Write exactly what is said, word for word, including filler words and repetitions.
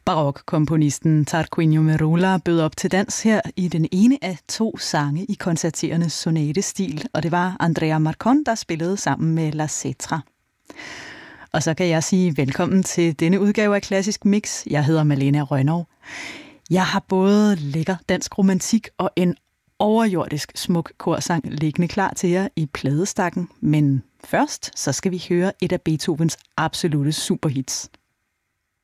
Barokkomponisten Tarquinio Merola bød op til dans her i den ene af to sange i koncerterende sonatestil, og det var Andrea Marcon, der spillede sammen med La Cetra. Og så kan jeg sige velkommen til denne udgave af Klassisk Mix. Jeg hedder Malene Rønnow. Jeg har både lækker dansk romantik og en overjordisk smuk korsang liggende klar til jer i pladestakken, men først så skal vi høre et af Beethovens absolutte superhits.